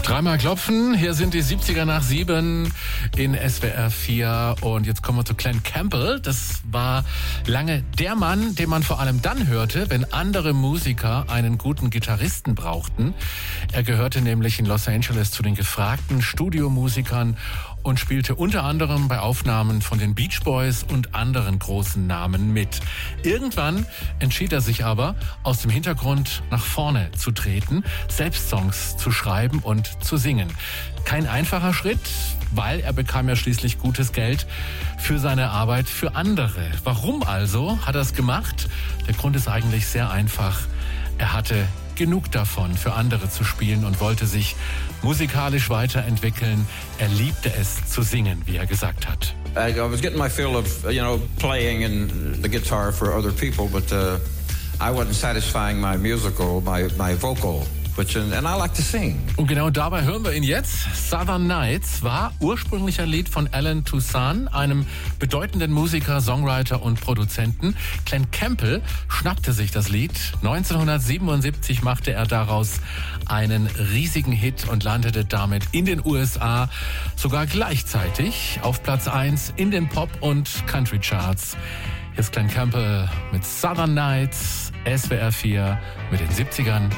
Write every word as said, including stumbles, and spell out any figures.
Dreimal klopfen, hier sind die siebziger nach sieben in S W R vier und jetzt kommen wir zu Glen Campbell. Das war lange der Mann, den man vor allem dann hörte, wenn andere Musiker einen guten Gitarristen brauchten. Er gehörte nämlich in Los Angeles zu den gefragten Studiomusikern und spielte unter anderem bei Aufnahmen von den Beach Boys und anderen großen Namen mit. Irgendwann entschied er sich aber, aus dem Hintergrund nach vorne zu treten, selbst Songs zu schreiben und zu singen. Kein einfacher Schritt, weil er bekam ja schließlich gutes Geld für seine Arbeit für andere. Warum also hat er es gemacht? Der Grund ist eigentlich sehr einfach. Er hatte genug davon, für andere zu spielen und wollte sich musikalisch weiterentwickeln. Er liebte es zu singen, wie er gesagt hat. I, I was getting my fill of, you know, playing in the guitar for other people, but uh, I wasn't satisfying my musical, my, my vocal. Which, and I like to sing. Und genau dabei hören wir ihn jetzt. Southern Nights war ursprünglich ein Lied von Alan Toussaint, einem bedeutenden Musiker, Songwriter und Produzenten. Glen Campbell schnappte sich das Lied. neunzehnhundertsiebenundsiebzig machte er daraus einen riesigen Hit und landete damit in den U S A sogar gleichzeitig auf Platz eins in den Pop- und Country-Charts. Hier ist Glen Campbell mit Southern Nights, S W R vier mit den siebzigern